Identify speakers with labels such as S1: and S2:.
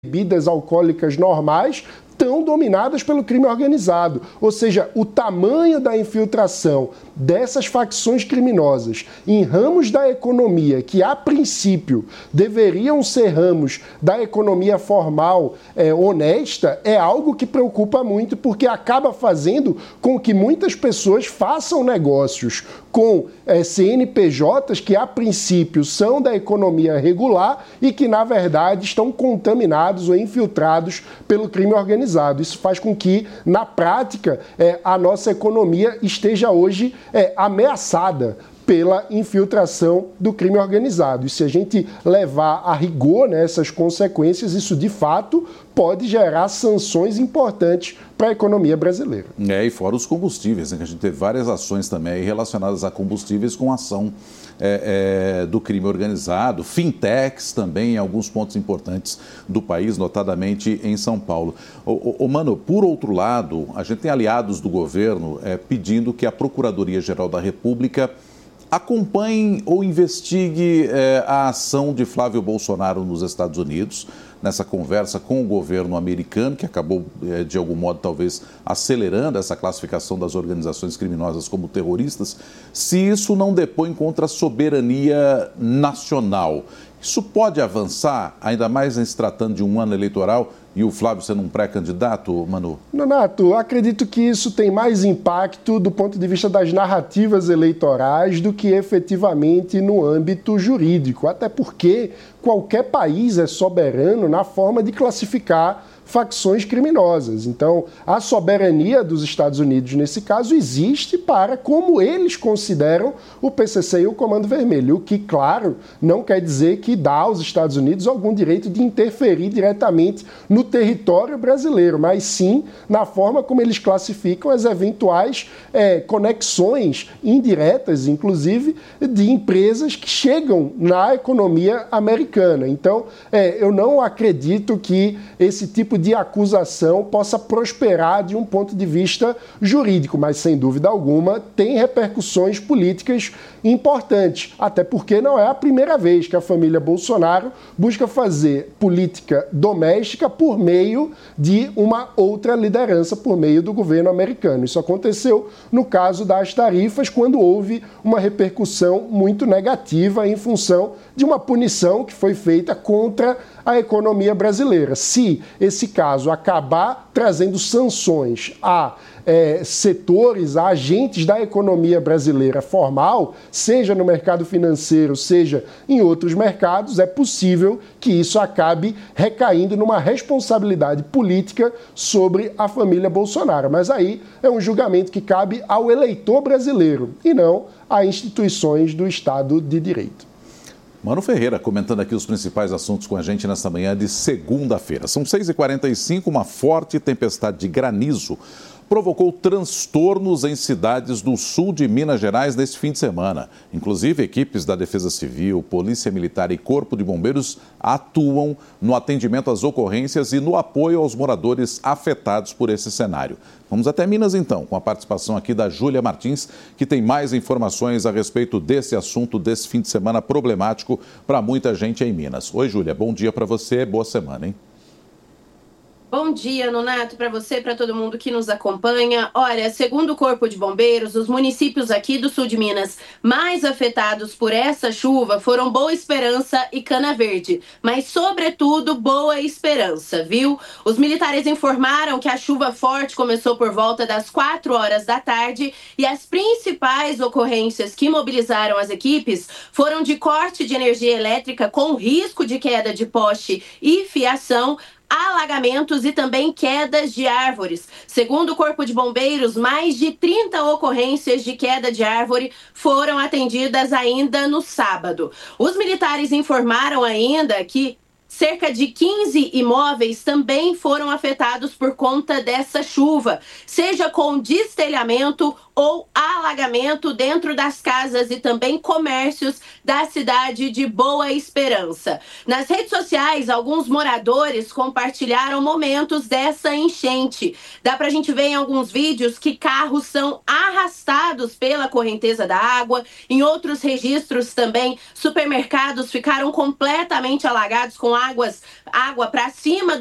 S1: bebidas alcoólicas normais estão dominadas pelo crime organizado. Ou seja, o tamanho da infiltração dessas facções criminosas em ramos da economia que, a princípio, deveriam ser ramos da economia formal honesta, é algo que preocupa muito, porque acaba fazendo com que muitas pessoas façam negócios com CNPJs que, a princípio, são da economia regular e que, na verdade, estão contaminados ou infiltrados pelo crime organizado. Isso faz com que, na prática, a nossa economia esteja hoje ameaçada pela infiltração do crime organizado. E se a gente levar a rigor, né, essas consequências, isso de fato pode gerar sanções importantes para a economia brasileira.
S2: E fora os combustíveis, né, que a gente teve várias ações também relacionadas a combustíveis com ação do crime organizado, fintechs também em alguns pontos importantes do país, notadamente em São Paulo. Mano, por outro lado, a gente tem aliados do governo pedindo que a Procuradoria-Geral da República acompanhe ou investigue a ação de Flávio Bolsonaro nos Estados Unidos, nessa conversa com o governo americano, que acabou, de algum modo, talvez acelerando essa classificação das organizações criminosas como terroristas, se isso não depõe contra a soberania nacional. Isso pode avançar, ainda mais em se tratando de um ano eleitoral e o Flávio sendo um pré-candidato, Manu?
S1: Nonato, acredito que isso tem mais impacto do ponto de vista das narrativas eleitorais do que efetivamente no âmbito jurídico. Até porque qualquer país é soberano na forma de classificar facções criminosas. Então, a soberania dos Estados Unidos, nesse caso, existe para como eles consideram o PCC e o Comando Vermelho, o que, claro, não quer dizer que dá aos Estados Unidos algum direito de interferir diretamente no território brasileiro, mas sim na forma como eles classificam as eventuais conexões indiretas, inclusive, de empresas que chegam na economia americana. Então, eu não acredito que esse tipo de acusação possa prosperar de um ponto de vista jurídico, mas, sem dúvida alguma, tem repercussões políticas importantes, até porque não é a primeira vez que a família Bolsonaro busca fazer política doméstica por meio de uma outra liderança, por meio do governo americano. Isso aconteceu no caso das tarifas, quando houve uma repercussão muito negativa em função de uma punição que foi feita contra a economia brasileira. Se esse caso acabar trazendo sanções a setores, a agentes da economia brasileira formal, seja no mercado financeiro, seja em outros mercados, é possível que isso acabe recaindo numa responsabilidade política sobre a família Bolsonaro. Mas aí é um julgamento que cabe ao eleitor brasileiro e não a instituições do Estado de Direito.
S2: Mano Ferreira comentando aqui os principais assuntos com a gente nesta manhã de segunda-feira. São 6h45, uma forte tempestade de granizo provocou transtornos em cidades do sul de Minas Gerais neste fim de semana. Inclusive, equipes da Defesa Civil, Polícia Militar e Corpo de Bombeiros atuam no atendimento às ocorrências e no apoio aos moradores afetados por esse cenário. Vamos até Minas, então, com a participação aqui da Júlia Martins, que tem mais informações a respeito desse assunto, desse fim de semana problemático para muita gente em Minas. Oi, Júlia, bom dia para você, boa semana, hein?
S3: Bom dia, Nonato, para você e para todo mundo que nos acompanha. Olha, segundo o Corpo de Bombeiros, os municípios aqui do sul de Minas mais afetados por essa chuva foram Boa Esperança e Cana Verde, mas, sobretudo, Boa Esperança, viu? Os militares informaram que a chuva forte começou por volta das 4 horas da tarde e as principais ocorrências que mobilizaram as equipes foram de corte de energia elétrica com risco de queda de poste e fiação, alagamentos e também quedas de árvores. Segundo o Corpo de Bombeiros, mais de 30 ocorrências de queda de árvore foram atendidas ainda no sábado. Os militares informaram ainda que cerca de 15 imóveis também foram afetados por conta dessa chuva, seja com destelhamento ou alagamento dentro das casas e também comércios da cidade de Boa Esperança. Nas redes sociais, alguns moradores compartilharam momentos dessa enchente. Dá pra gente ver em alguns vídeos que carros são arrastados pela correnteza da água. Em outros registros também, supermercados ficaram completamente alagados com água para cima